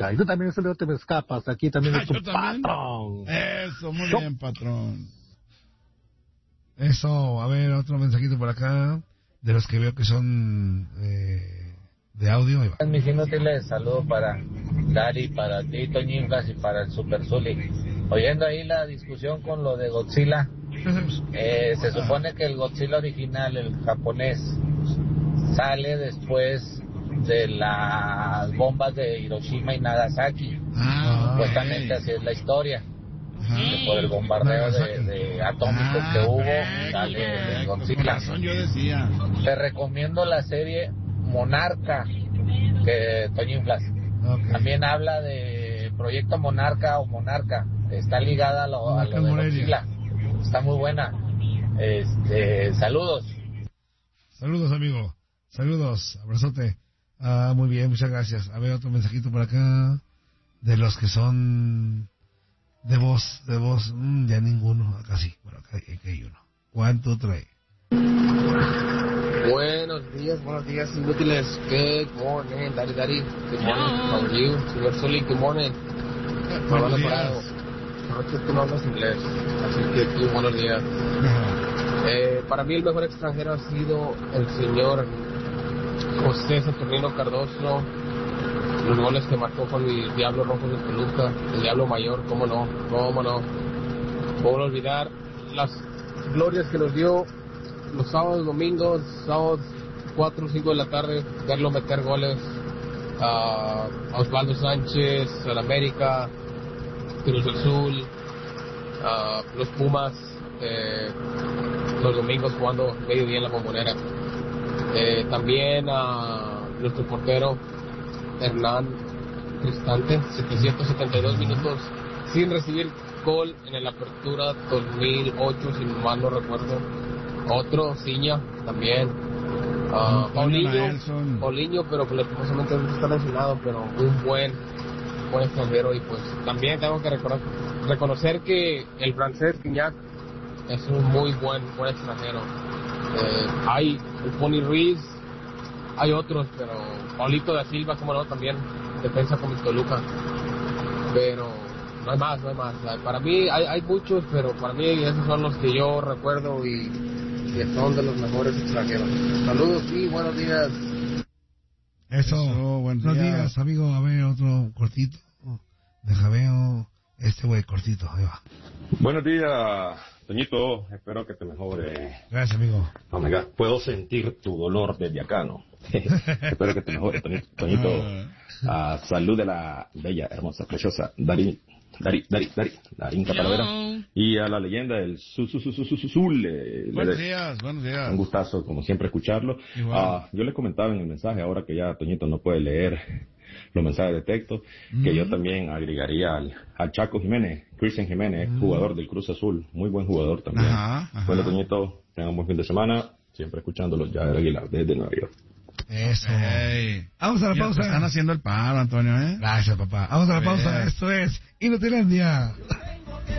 música. Y tú también no te me escapas. Aquí también es tu también. patrón. Eso, muy bien, patrón. Eso, a ver, otro mensajito por acá, de los que veo que son de audio. Ahí va. Mis inútiles, saludos para Dari, para ti, Toñingas y para el Super Zuli. Oyendo ahí la discusión con lo de Godzilla, se supone que el Godzilla original, el japonés, sale después de las bombas de Hiroshima y Nagasaki. Supuestamente así es la historia. Que por el bombardeo de atómicos que hubo, sale el Godzilla. Yo decía. Te recomiendo la serie Monarca, que Toño Blas. También habla de Proyecto Monarca o Monarca. Está ligada a lo de Godzilla. Está muy buena. Saludos. Saludos, amigo. Saludos, abrazote. Muy bien, muchas gracias. A ver, otro mensajito por acá. De los que son de voz, ya ninguno. Acá sí, bueno, acá hay uno. ¿Cuánto trae? Buenos días, inútiles. Good morning, Dari. Good morning, how are you? Señor Soli, good morning. Buenos días. No, tú no hablas inglés, así que aquí, buenos días. Para mí el mejor extranjero ha sido el señor José Saturnino Cardoso. Los goles que marcó con el Diablo Rojo de Toluca, el Diablo Mayor, cómo no. Cómo no olvidar las glorias que nos dio los sábados, domingos, 4 o 5 de la tarde, verlo meter goles a Osvaldo Sánchez, al América, Cruz Azul, los Pumas, los domingos jugando medio día en la Bombonera. También a nuestro portero Hernán Cristante, 772 minutos sin recibir gol en el Apertura 2008, si mal no recuerdo. Otro, Ciña, también. Paulinho, pero que lastimosamente está lesionado, pero un buen extranjero. Y pues también tengo que reconocer que el francés Guignac es un muy buen extranjero. Hay el Pony Ruiz, hay otros, pero Paulito da Silva, como no, también defensa con Toluca. Pero no hay más. Para mí hay muchos, pero para mí esos son los que yo recuerdo y son de los mejores extranjeros. Saludos y buenos días. Eso, buenos días, amigo. A ver, otro cortito. Deja veo este güey cortito, ahí va. Buenos días, Toñito. Espero que te mejore. Gracias, amigo. Oh my God, puedo sentir tu dolor desde acá, ¿no? Espero que te mejore, Toñito. Salud de la bella, hermosa, preciosa Darinka Talavera. Y a la leyenda del Zule. Buenos días. Un gustazo, como siempre, escucharlo. Yo les comentaba en el mensaje, ahora que ya Toñito no puede leer los mensajes de texto, que yo también agregaría al Chaco Jiménez, Cristian Jiménez, jugador del Cruz Azul, muy buen jugador también. Bueno, Toñito, tengan un buen fin de semana, siempre escuchándolo, ya Aguilar, desde Nueva York. Eso. Vamos a la pausa. Están haciendo el paro, Antonio, Gracias, papá. Vamos a la pausa. Esto es Inutilandia.